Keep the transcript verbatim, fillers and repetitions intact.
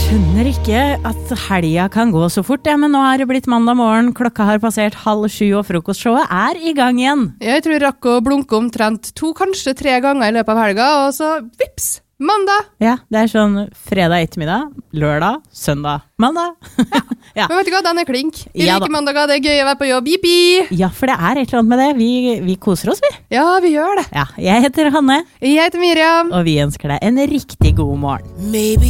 skjønner ikke at helga kan gå så fort, ja, men nå er det blitt mandag morgen, klokka har passert halv sju og frokostshowet er i gang igjen. Jeg tror jeg rakk å blunke omtrent to, kanskje tre ganger i løpet av helga, og så vips, mandag! Ja, det er sånn fredag ettermiddag, lørdag, søndag, mandag. Ja. Men vet du hva, den er klink. Vi Ja, liker da. mandager, det er gøy å være på jobb, jippi! Ja, for det er et eller annet med det. Vi, vi koser oss, vi. Ja, vi gjør det. Ja, jeg heter Hanne, Jeg heter Miriam. og vi ønsker deg en riktig god morgen. Maybe